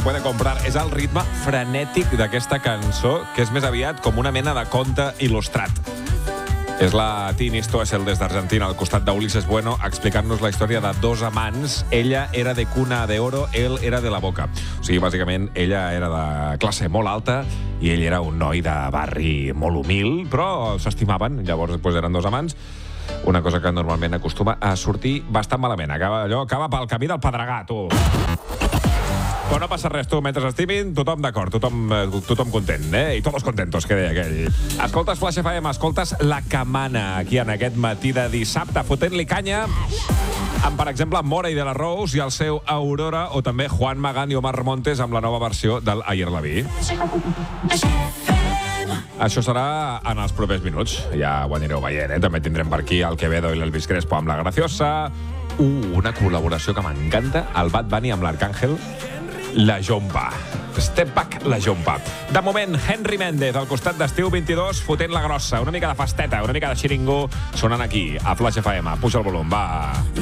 Puede comprar. És el ritme frenètic d'aquesta cançó, que és més aviat com una mena de conte il·lustrat. És la Tini Stoessel des d'Argentina, al costat d'Ulises Bueno, explicant-nos la història de dos amants. Ella era de cuna de oro, él era de la boca. O sigui, bàsicament, ella era de classe molt alta i ell era un noi de barri molt humil, però s'estimaven. Llavors, eren dos amants. Una cosa que normalment acostuma a sortir bastant malament. Acaba pel camí del Pedregar, tu. Però no passa res, tu, mentre estimin, tothom d'acord, tothom content, I todos contentos, que deia aquell. Escoltes Flash FM, escoltes La Camana, aquí en aquest matí de dissabte, fotent-li canya amb, per exemple, Mora i de la Rose i el seu Aurora, o també Juan Magán i Omar Montes amb la nova versió del Ayer la vi. Això serà en els propers minuts, ja ho anireu veient, També tindrem per aquí el Quevedo i l'Elvis Crespo amb la Graciosa. Una col·laboració que m'encanta, el Bad Bunny amb l'Arcángel, La Jompa. Step Back, La Jompa. De moment, Henry Méndez, al costat d'Estiu 22, fotent la grossa. Una mica de festeta, una mica de xiringo, sonant aquí, a Flash FM. Puja el volum, va.